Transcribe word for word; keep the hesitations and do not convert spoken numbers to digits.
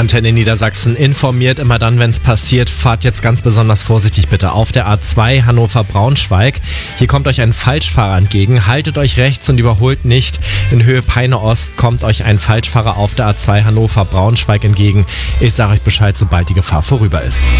Antenne Niedersachsen informiert immer dann, wenn es passiert. Fahrt jetzt ganz besonders vorsichtig bitte auf der A zwei Hannover-Braunschweig. Hier kommt euch ein Falschfahrer entgegen. Haltet euch rechts und überholt nicht. In Höhe Peine Ost kommt euch ein Falschfahrer auf der A zwei Hannover-Braunschweig entgegen. Ich sage euch Bescheid, sobald die Gefahr vorüber ist.